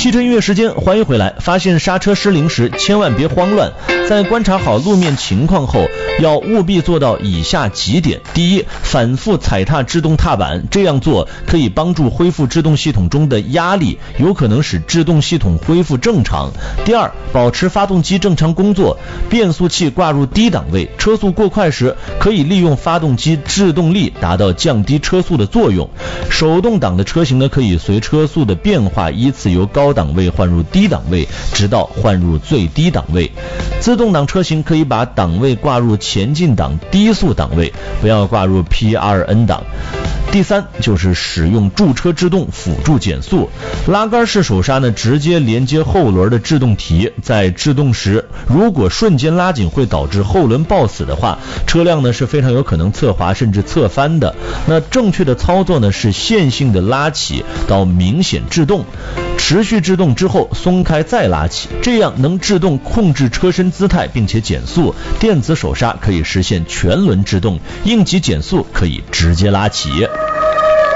汽车音乐时间，欢迎回来。发现刹车失灵时，千万别慌乱，在观察好路面情况后，要务必做到以下几点。第一，反复踩踏制动踏板，这样做可以帮助恢复制动系统中的压力，有可能使制动系统恢复正常。第二，保持发动机正常工作，变速器挂入低档位，车速过快时，可以利用发动机制动力达到降低车速的作用。手动挡的车型呢，可以随车速的变化，依次由高档位换入低档位，直到换入最低档位。自动挡车型可以把档位挂入前进档低速档位，不要挂入 P2N 档。第三，就是使用驻车制动辅助减速。拉杆式手刹呢，直接连接后轮的制动蹄，在制动时如果瞬间拉紧会导致后轮抱死的话，车辆呢是非常有可能侧滑甚至侧翻的。那正确的操作呢是线性的拉起到明显制动，持续制动之后松开再拉起，这样能制动控制车身姿态并且减速。电子手刹可以实现全轮制动，应急减速可以直接拉起。